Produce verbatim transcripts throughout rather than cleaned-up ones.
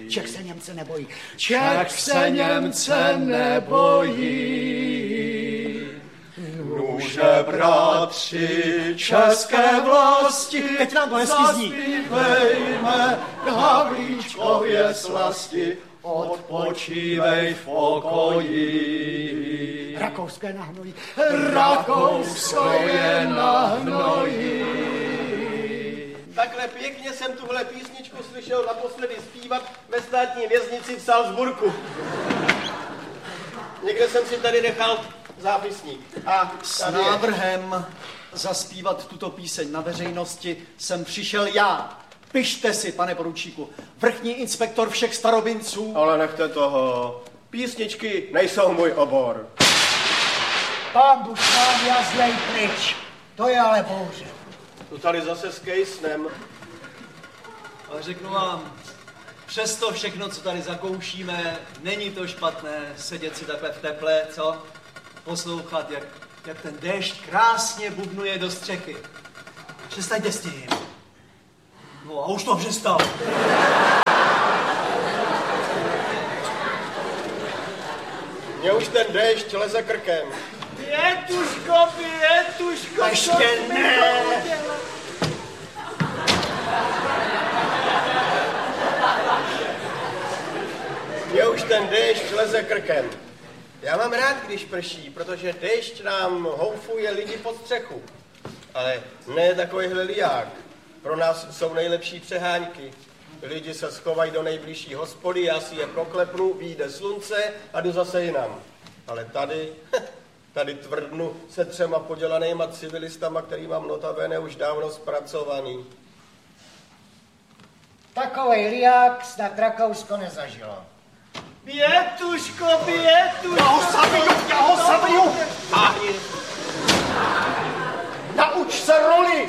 Čech se Němce nebojí. Čech se Němce nebojí. Nuže, bratři, české vlasti, teď nám to hezky zní. Zaspívejme Havlíčkově slasti, odpočívej v pokoji. Rakousko je na hnoji. Rakousko je na hnoji. Takhle pěkně jsem tuhle písničku slyšel naposledy zpívat ve státní věznici v Salzburgu. Někde jsem si tady nechal zápisník. A s návrhem zaspívat tuto píseň na veřejnosti jsem přišel já. Pište si, pane poručíku, vrchní inspektor všech starobinců. Ale nechte toho. Písničky nejsou můj obor. Pán Bůh vám jazlej pryč. To je ale bouře. Tu tady zase s kejsnem. Ale řeknu vám, přesto všechno, co tady zakoušíme, není to špatné sedět si takhle v teple, co? Poslouchat, jak, jak ten déšť krásně bubnuje do střechy. Přestaňte s tím. No a už to přestal. Mně už ten déšť leze krkem. Pětuško, Pětuško, ještě ne. Mně už ten déšť leze krkem. Já mám rád, když prší, protože déšť nám houfuje lidi pod střechu. Ale ne takovýhle liák. Pro nás jsou nejlepší přehánky. Lidi se schovají do nejbližší hospody, já si je proklepnu, vyjde slunce a jdu zase jinam. Ale tady, tady tvrdnu se třema podělanýma civilistama, který mám notabene už dávno zpracovaný. Takovej liák snad Rakousko nezažilo. Pětuško, Pětuško. Já ho zabiju, já ho zabiju. Táhni. Nauč se roli.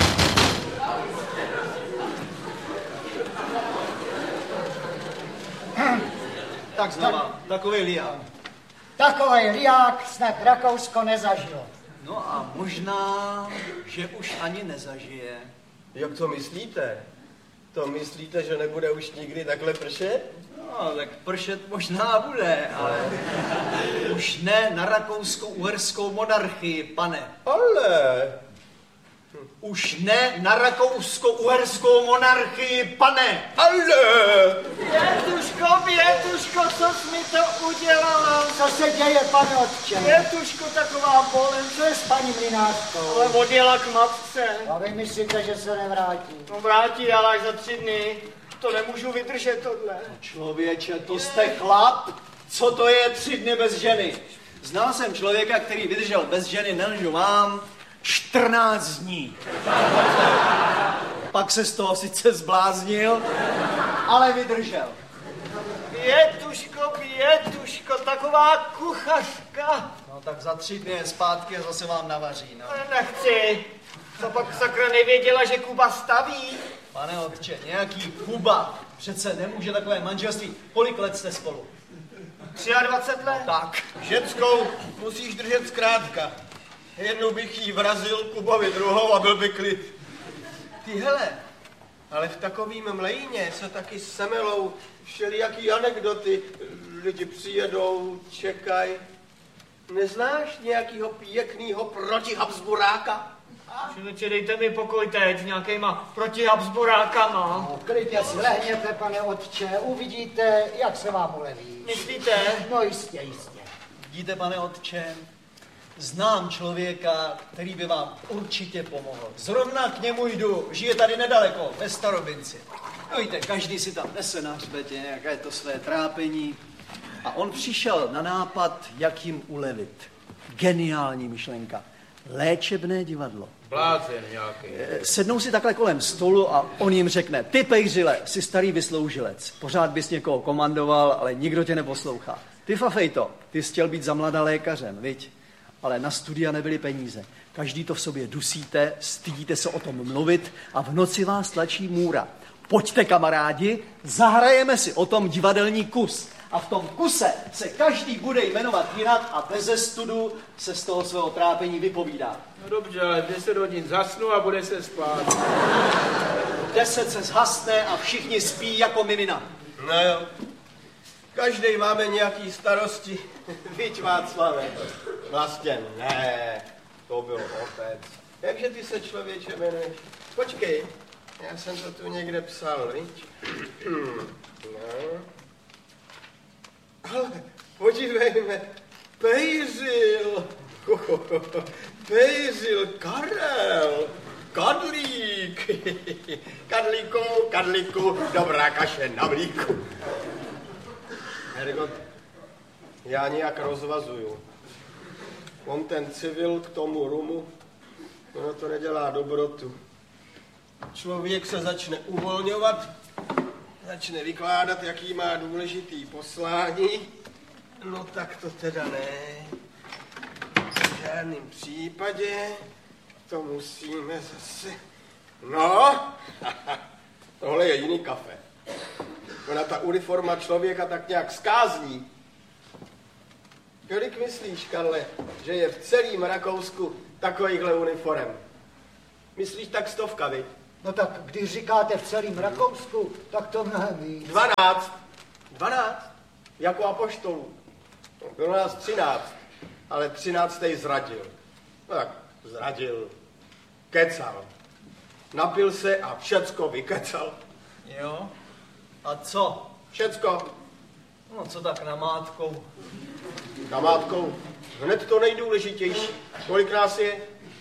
Tak znova, takový liák. Takovej liák snad Rakousko nezažilo. No a možná, že už ani nezažije. Jak to myslíte? To myslíte, že nebude už nikdy takhle pršet? No, tak pršet možná bude, ale už ne na rakousko-uherskou monarchii, pane. Ale... Už ne na rakousko-uherskou monarchii, pane. Ale... Pětuško, Pětuško, co jsi mi to udělala? Co se děje, pane otče? Pětuško, taková bolem. Co je s paní mlynářkou? Ale odjela k matce. A vy myslíte, že se nevrátí? No vrátí, ale až za tři dny. To nemůžu vydržet tohle. Člověče, to jste chlap? Co to je tři dny bez ženy? Znal jsem člověka, který vydržel bez ženy, nelžu vám, čtrnáct dní. Pak se z toho sice zbláznil, ale vydržel. Pětuško, Pětuško, taková kuchařka. No tak za tři dny je zpátky a zase vám navaří, no. Nechci. To pak sakra nevěděla, že Kuba staví. Pane otče, nějaký Kuba přece nemůže takové manželství. Kolik let jste spolu? dvacet tři let? Tak. Ženskou musíš držet zkrátka. Jednou bych jí vrazil, Kubovi druhou a byl by klid. Ty hele, ale v takovým mlejně se taky semelou všelijaký anekdoty. Lidi přijedou, čekají. Neznáš nějakýho pěknýho protihabsburáka? Čiliče, dejte mi pokoj teď s nějakýma protihabsburákama. No, klidně si lehněte, pane otče, uvidíte, jak se vám uleví. Myslíte? No jistě, jistě. Vidíte, pane otče, znám člověka, který by vám určitě pomohl. Zrovna k němu jdu, žije tady nedaleko, ve Starobinci. No víte, každý si tam nese na hřbetě nějaké to své trápení. A on přišel na nápad, jak jim ulevit. Geniální myšlenka. Léčebné divadlo. Blázen nějaký. Sednou si takhle kolem stolu a on jim řekne, ty pejřile, jsi starý vysloužilec, pořád bys někoho komandoval, ale nikdo tě neposlouchá. Ty Fafejto, ty jsi chtěl být za mladá lékařem, viď? Ale na studia nebyly peníze. Každý to v sobě dusíte, stydíte se o tom mluvit a v noci vás tlačí můra. Pojďte, kamarádi, zahrajeme si o tom divadelní kus. A v tom kuse se každý bude jmenovat jinak a beze studu se z toho svého trápení vypovídá. No dobře, ale v deset hodin zasnu a bude se spát. v deset se zhasne a všichni spí jako mimina. No jo. Každý máme nějaký starosti. Viď, Václave? Vlastně ne, to byl otec. Jakže ty se, člověče, jmenuješ? Počkej, já jsem to tu někde psal, viď? No. Ale podívejme, Pejřil, Pejřil, Karel, Kadlík, Kadlíku, Kadlíku, dobrá kaše na mlíku. Hergot, já nějak rozvazuju. On ten civil k tomu rumu, ono to nedělá dobrotu. Člověk se začne uvolňovat, začne vykládat, jaký má důležitý poslání. No tak to teda ne. V žádném případě to musíme zase... No, tohle je jiný kafe. Ona ta uniforma člověka tak nějak skázní. Kolik myslíš, Karle, že je v celém Rakousku takovýchhle uniform? Myslíš tak stovka, viď? No tak když říkáte v celém Rakousku, tak to mnohem víc. Dvanáct. Dvanáct. Jako apoštolů. Bylo nás třináct, ale třináctej zradil. No tak zradil. Kecal. Napil se a všecko vykecal. Jo? A co? Všecko. No co tak namátkou? Namátkou. Hned to nejdůležitější. Kolik nás je?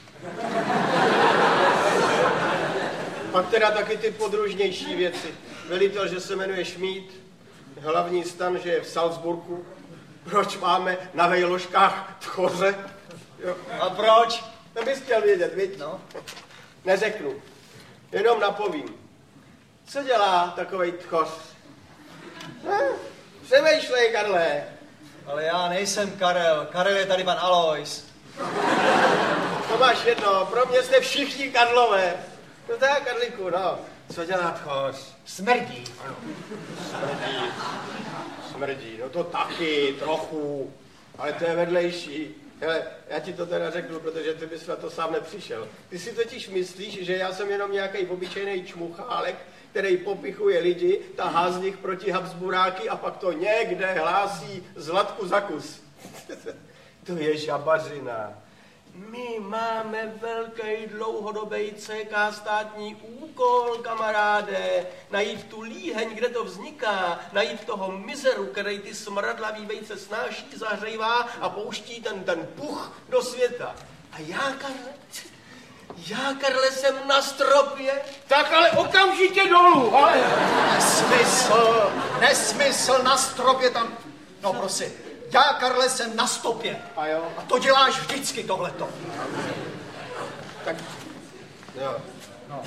Pak teda taky ty podružnější věci. Velitel, že se jmenuje Šmíd, hlavní stan, že je v Salzburgu. Proč máme na vejložkách tchoře? Jo. A proč? To bys chtěl vědět, viď? No. Neřeknu. Jenom napovím. Co dělá takovej tchoř? Hm? Přemýšlej, Karle. Ale já nejsem Karel. Karel je tady pan Alois. To máš jedno, pro mě jste všichni Karlové. No tak, Karliku, no. Co dělá tchoř? Smrdí. Ano. Smrdí. Smrdí, no to taky, trochu. Ale to je vedlejší. Hele, já ti to teda řeknu, protože ty bys na to sám nepřišel. Ty si totiž myslíš, že já jsem jenom nějaký obyčejný čmuchálek, který popichuje lidi, tahá z nich proti Habsburáky a pak to někde hlásí Zlatku za kus. To je žabařina. My máme velký dlouhodobý C K státní úkol, kamaráde. Najít tu líheň, kde to vzniká. Najít toho mizeru, který ty smradlavý vejce snáší, zahřejvá a pouští ten, ten puch do světa. A já, Karle, já, Karle, jsem na stropě. Tak ale okamžitě dolů, ale... Nesmysl, nesmysl, na stropě tam... No prosím, já, Karle, jsem na stopě. A jo? A to děláš vždycky tohleto. Tak, jo. No.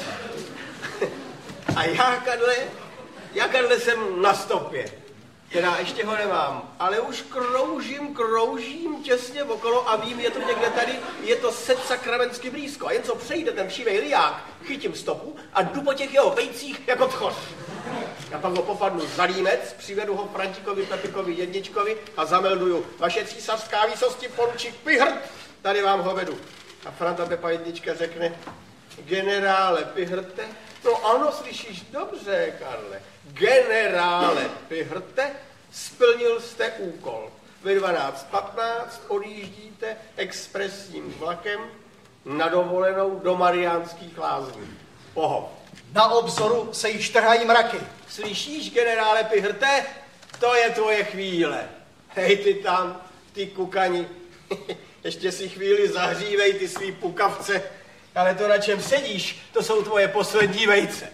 A já, Karle, já, Karle, jsem na stopě. Teda ještě ho nemám, ale už kroužím, kroužím těsně okolo a vím, je to někde tady, je to set sakramensky blízko. A jen co přejde ten všivej liák, chytím stopu a jdu po těch jeho vejcích jako tchoř. Já pak ho popadnu za límec, přivedu ho Frantíkovi Pepikovi jedničkovi a zamelduju. Vaše císařská výsosti poručík Pihrt, tady vám ho vedu. A Franta Pepa jednička řekne, generále Pihrte, no ano, slyšíš dobře, Karle, generále Pihrte, splnil jste úkol. Ve dvanáct patnáct odjíždíte expresním vlakem na dovolenou do Mariánských Lázní. Pohov. Na obzoru se již trhají mraky. Slyšíš, generále Pihrte? To je tvoje chvíle. Hej, ty tam, ty kukani. Ještě si chvíli zahřívej ty svý pukavce. Ale to, na čem sedíš, to jsou tvoje poslední vejce.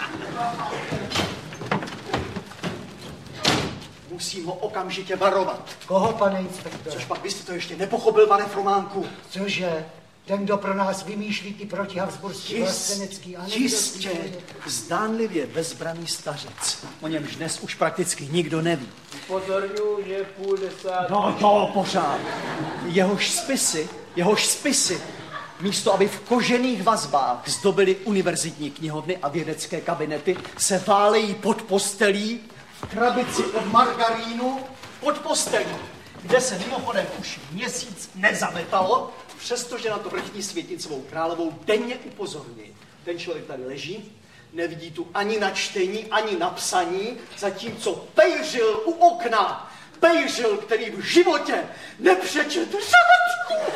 Musím ho okamžitě varovat. Koho, pane inspektor? Což pak byste to ještě nepochopil, pane Frománku. Cože? Ten, kdo pro nás vymýšlí ty protihabsburský vlastenecký anekdoty? Jistě, zdánlivě bezbraný stařec. O němž dnes už prakticky nikdo neví. Pozorňuji, že půl desát... No to pořád. Jehož spisy, jehož spisy, místo aby v kožených vazbách zdobily univerzitní knihovny a vědecké kabinety, se válejí pod postelí, v krabici od margarínu, pod postelí, kde se mimochodem už měsíc nezametalo, přestože na to vrchní světit svou královou denně upozorní. Ten člověk tady leží, Nevidí tu ani na čtení, ani na psaní, zatímco pejřil u okna. Pejřil, který v životě nepřečetl řádku.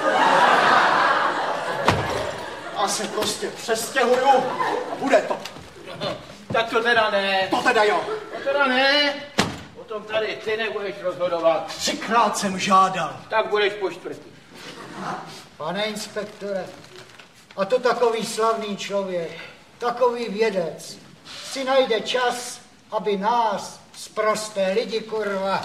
A se prostě přestěhuju a bude to. Tak to teda ne. To teda jo. To teda ne. O tom tady ty nebudeš rozhodovat. Třikrát jsem žádal. Tak budeš po čtvrtý. Pane inspektore, a to takový slavný člověk, takový vědec, si najde čas, aby nás, sprosté lidi, kurva,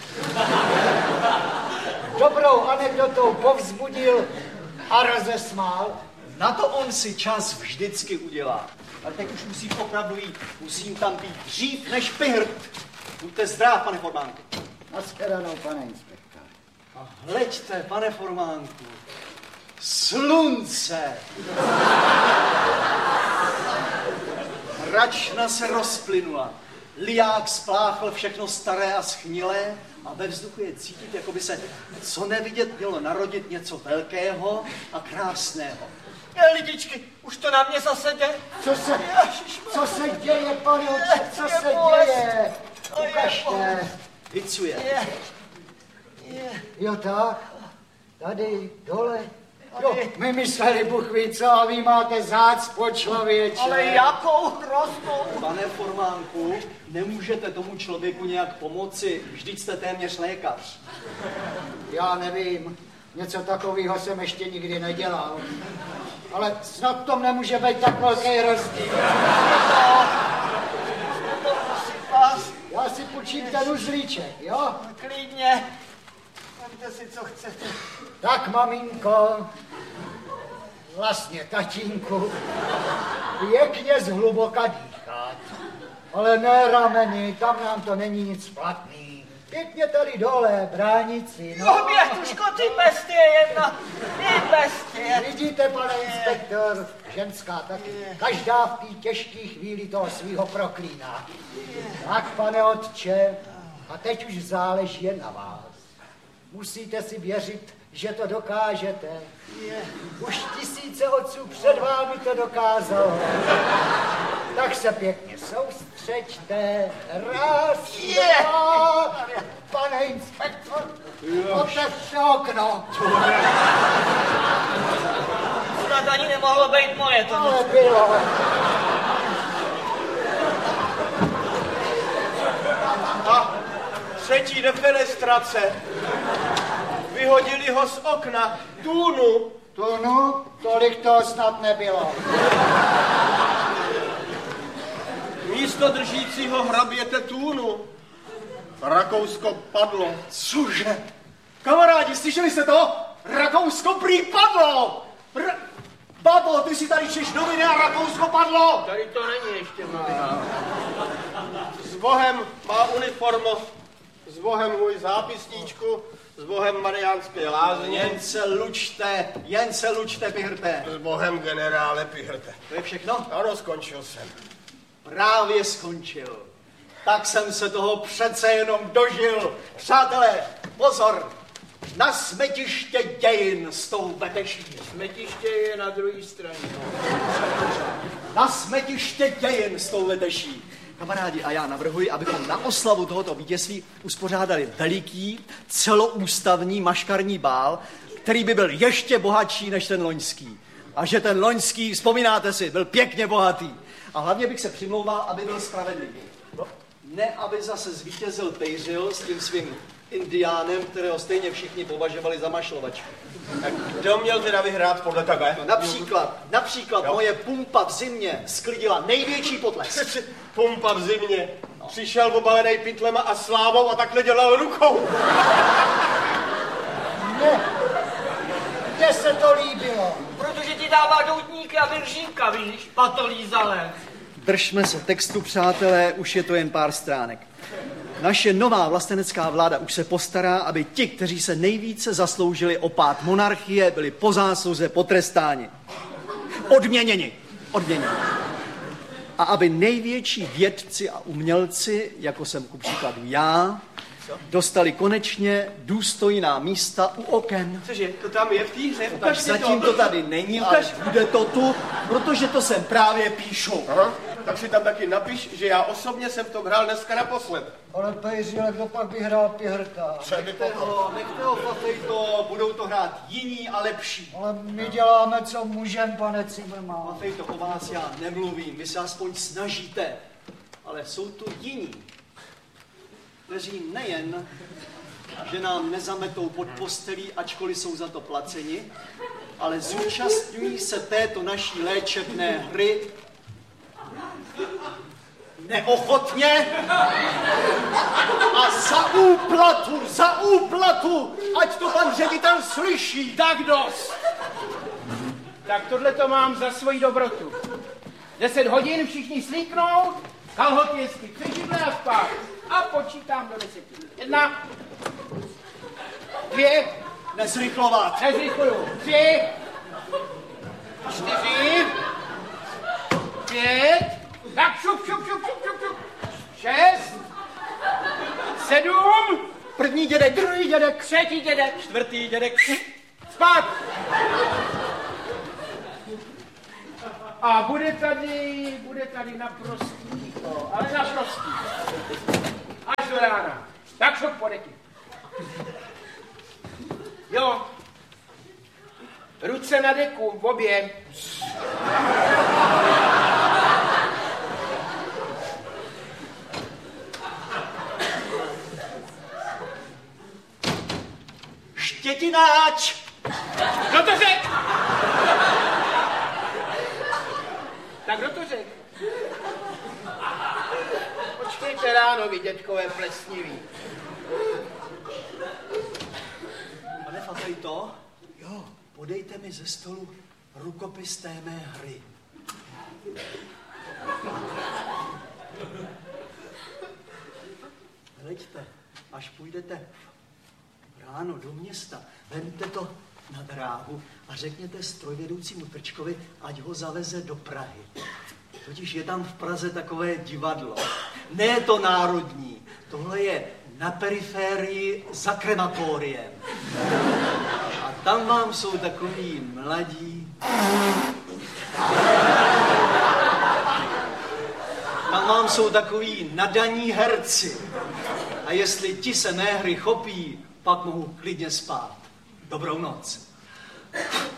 dobrou anekdotou povzbudil a rozesmál. Na to on si čas vždycky udělá. Ale teď už musím opravdu jít. Musím tam být dřív než pihr. Buďte zdrav, pane Formánku. Nashledanou, pane inspektore. A hleďte, pane Formánku. Slunce. Hračna se rozplynula. Liák spláchl všechno staré a schnilé a ve vzduchu je cítit, jako by se co nevidět mělo narodit něco velkého a krásného. Je, lidičky, už to na mě zase jde. Co se, co se děje, pane otče, co se děje? Ukažte. Vicuje. Jo tak, tady, dole. Jo, my mysleli, Bůh ví co, a vy máte zácpo, člověče. Ale jakou hroznou. Pane Formánku, nemůžete tomu člověku nějak pomoci, vždyť jste téměř lékař. Já nevím, něco takového jsem ještě nikdy nedělal. Ale snad v tom nemůže být tak velký rozdíl. Já si půjčím ten uzlíček, jo? Klidně. Vemte si, co chcete. Tak, maminko, vlastně tatínku, pěkně zhluboka dýchat. Ale ne rameny, tam nám to není nic platný. Pěkně tady dole, bránici, no. No, Bětuško, ty bestie jedna, ty bestie. Vidíte, pane inspektor, ženská taky. Každá v té těžké chvíli toho svýho proklíná. Tak, pane otče, a teď už záleží jen na vás. Musíte si věřit, že to dokážete. Už tisíce otců před vámi to dokázalo. Tak se pěkně soustřeďte. Raz, dva, pane inspektor, otevřte okno. Snad ani nemohlo být moje to. Ale bylo. A třetí defenestrace. Vyhodili ho z okna. Tůnu. Tunu, tolik toho snad nebylo. Místo držícího hraběte Tůnu. Rakousko padlo. Cože? Kamarádi, slyšeli jste to? Rakousko prý padlo! R- Babo, ty si tady čteš noviny a Rakousko padlo! Tady to není ještě novina. S Bohem má uniformu. S Bohem můj zápisníčku. S Bohem Mariánské lázně. Jen se lučte, jen se lučte, Pihrte. S Bohem generále Pihrte. To je všechno? Ano, skončil jsem. Právě skončil. Tak jsem se toho přece jenom dožil. Přátelé, pozor! Na smetiště dějin s tou veteší. Smetiště je na druhé straně. Na smetiště dějin s tou veteší. Kamarádi, a já navrhuji, abychom na oslavu tohoto vítězství uspořádali veliký, celoústavní maškarní bál, který by byl ještě bohatší než ten loňský. A že ten loňský, vzpomínáte si, byl pěkně bohatý. A hlavně bych se přimlouval, aby byl spravedlivý. Ne, aby zase zvítězil Pejřil s tím svým indiánem, kterého stejně všichni považovali za mašlovačku. Tak kdo měl teda vyhrát podle tebe? No, například, například moje pumpa v zimě sklidila největší potlesk. Pumpa v zimě. Přišel obalenej pytlema a slávou a takhle dělal rukou. Ne, mně se to líbilo. Protože ti dává doutníky a viržínka, víš, patolízalec. Držme se textu, přátelé, už je to jen pár stránek. Naše nová vlastenecká vláda už se postará, aby ti, kteří se nejvíce zasloužili o pád monarchie, byli po zásluze potrestáni. Odměněni. Odměněni. A aby největší vědci a umělci, jako jsem ku příkladu já, dostali konečně důstojná místa u oken. Cože, to tam je v té hře? Tak zatím to tady není, ale bude to tu, protože to sem právě píšu. Aha. tak si tam taky napiš, že já osobně jsem v tom hrál dneska naposled. Ale Pejři, ale kdo pak by hrál Pihrta? Nechte ho, nechte ho, Fafejto, budou to hrát jiní a lepší. Ale my děláme, co můžem, pane Cimrman. Fafejto, o vás já nemluvím, vy se aspoň snažíte, ale jsou tu jiní, kteří nejen, že nám nezametou pod postelí, ačkoliv jsou za to placeni, ale zúčastňují se této naší léčebné hry neochotně a za úplatu, za úplatu, ať to pan ředitel slyší. Tak dost. Tak tohle to mám za svoji dobrotu. Deset hodin všichni slíknout, kalhoty hezky přežidle a spát. A počítám do deseti. Jedna, dvě, Nezrychlovat. nezrychluju, tři, čtyři, pět, tak šup, šup, šup, šup, šup, šup, šest, sedm, První dědek, druhý dědek, třetí dědek, čtvrtý dědek. spát. A bude tady, bude tady naprostý ticho, ale naprostý. Až do rána. Tak šup po deky. Jo. Ruce na deku, v obě. Štětináč. Kdo to řek? Tak kdo to řek? Počkejte ráno, vy dětkové plesniví. Pane Fafejto, jo, podejte mi ze stolu rukopis té mé hry. Hleďte, až půjdete ráno do města, vemte to na dráhu a řekněte strojvedoucímu Trčkovi, ať ho zaveze do Prahy. Totiž je tam v Praze takové divadlo. Ne to národní, tohle je na periférii za krematoriem. A tam vám jsou takový mladí. Tam vám jsou takový nadaní herci. A jestli ti se mé hry chopí, pak mohu klidně spát. Dobrou noc.